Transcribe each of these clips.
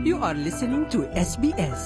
You are listening to SBS.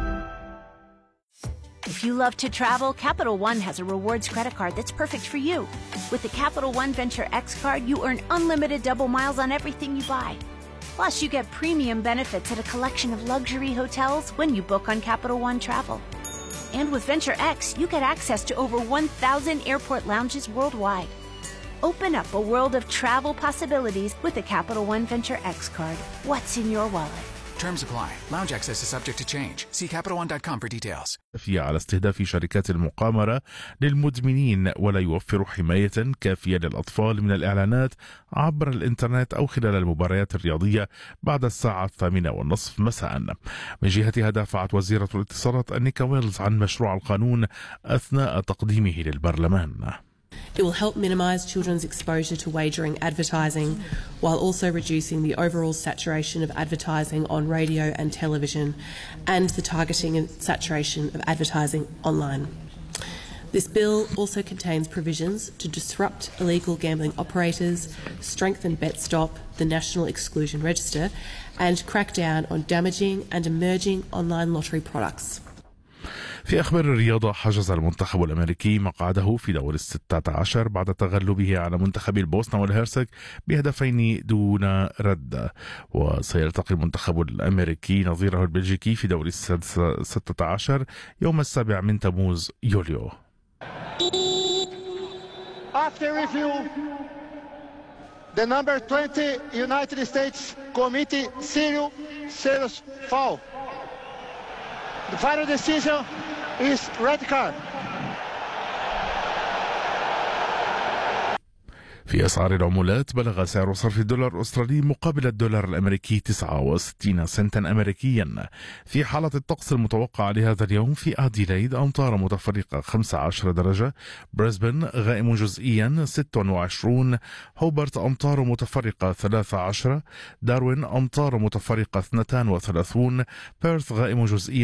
If you love to travel, Capital One has a rewards credit card that's perfect for you. With the Capital One Venture X card, you earn unlimited double miles on everything you buy. Plus, you get premium benefits at a collection of luxury hotels when you book on Capital One Travel. And with Venture X, you get access to over 1,000 airport lounges worldwide. Open up a world of travel possibilities with the Capital One Venture X card. What's in your wallet? Terms apply. Lounge access is subject to change. See CapitalOne.com for details. على استهداف شركات المقامرة للمدمنين ولا يوفر حماية كافية للأطفال من الإعلانات عبر الإنترنت أو خلال المباريات الرياضية بعد الساعة 8:30 مساء. من جهتها دافعت وزيرة الاتصالات أنيكا ويلز عن مشروع القانون أثناء تقديمه للبرلمان. It will help minimise children's exposure to wagering advertising while also reducing the overall saturation of advertising on radio and television and the targeting and saturation of advertising online. This bill also contains provisions to disrupt illegal gambling operators, strengthen BetStop, the National Exclusion Register, and crack down on damaging and emerging online lottery products. في أخبار الرياضة، حجز المنتخب الأمريكي مقعده في دور 16 بعد تغلبه على منتخب البوسنة والهرسك بهدفين دون رد، وسيلتقي المنتخب الأمريكي نظيره البلجيكي في دور 16 يوم 7 من تموز يوليو. After review, the number 20 United States Committee serious foul. The final decision is red card. في أسعار العملات، بلغ سعر صرف الدولار الأسترالي مقابل الدولار الأمريكي 69 سنتا أمريكيا. في حالة الطقس المتوقع لهذا اليوم، في أديلايد أمطار متفرقة 15 درجة، بريسبن غائم جزئيا 26، هوبرت أمطار متفرقة 13، داروين أمطار متفرقة 32، بيرث غائم جزئيا